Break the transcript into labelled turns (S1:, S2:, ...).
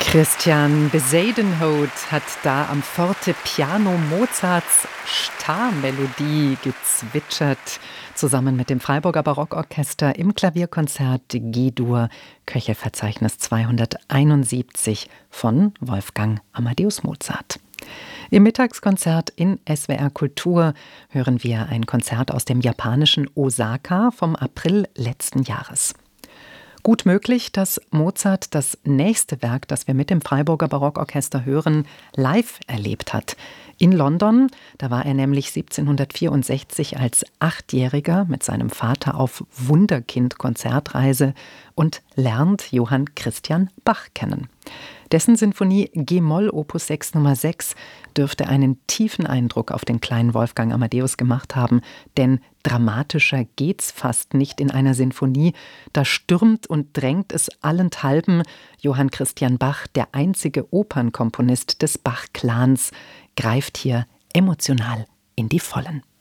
S1: Christian Bezuidenhout hat da am Fortepiano Mozarts Starmelodie gezwitschert, zusammen mit dem Freiburger Barockorchester im Klavierkonzert G-Dur, Köchelverzeichnis 271 von Wolfgang Amadeus Mozart. Im Mittagskonzert in SWR Kultur hören wir ein Konzert aus dem japanischen Osaka vom April letzten Jahres. Gut möglich, dass Mozart das nächste Werk, das wir mit dem Freiburger Barockorchester hören, live erlebt hat. In London, da war er nämlich 1764 als 8-Jähriger mit seinem Vater auf Wunderkind-Konzertreise und lernt Johann Christian Bach kennen. Dessen Sinfonie G-Moll Opus 6 Nummer 6 dürfte einen tiefen Eindruck auf den kleinen Wolfgang Amadeus gemacht haben, denn dramatischer geht's fast nicht in einer Sinfonie. Da stürmt und drängt es allenthalben. Johann Christian Bach, der einzige Opernkomponist des Bach-Clans, greift hier emotional in die Vollen.